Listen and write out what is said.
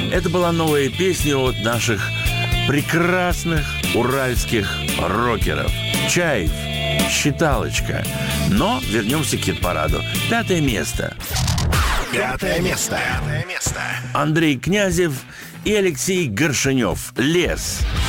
Это была новая песня от наших прекрасных уральских рокеров. Чайф, «Считалочка». Но вернемся к хит-параду. 5 место. 5 место. Андрей Князев и Алексей Горшенев. «Лес».